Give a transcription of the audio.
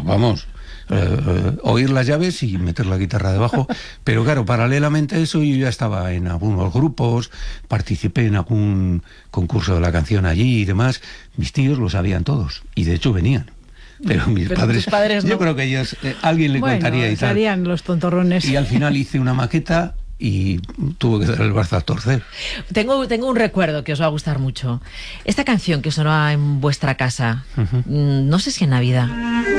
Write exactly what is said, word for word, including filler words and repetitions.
vamos, eh, eh, oír las llaves y meter la guitarra debajo. Pero claro, paralelamente a eso yo ya estaba en algunos grupos, participé en algún concurso de la canción allí y demás. Mis tíos lo sabían todos y de hecho venían. Pero mis Pero padres, tus padres no. Yo creo que ellos, eh, alguien le bueno, contaría y tal. Serían los tontorrones. Y al final hice una maqueta y tuve que dar el brazo a torcer. Tengo, tengo un recuerdo que os va a gustar mucho. Esta canción que sonaba en vuestra casa, uh-huh. no sé si en Navidad.